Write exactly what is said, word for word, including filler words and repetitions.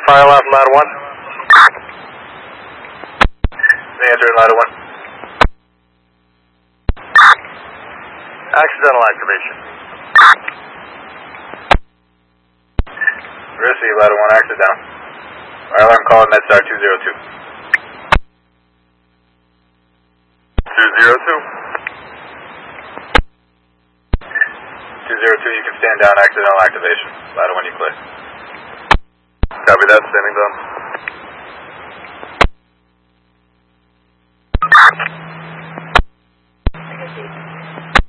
fire alarm from ladder one. The answer in ladder one. Accidental activation. Receive ladder one, accidental. Fire alarm call at MedStar two zero two. two zero two. two zero two, you can stand down, accidental activation. Ladder one, you clear. Copy that, standing down.